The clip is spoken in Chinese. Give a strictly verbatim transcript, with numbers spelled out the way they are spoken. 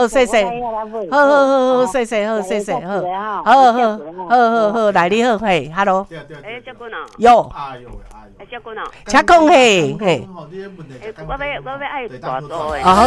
好，谢谢，好好好好，谢谢，好谢谢，好，好好好好好，来你好，嘿 ，hello， 哎，小君哦， 有， 哎呦哎呦， 哎，小君哦， 请讲嘿，嘿， 哎，我要我要爱大做诶。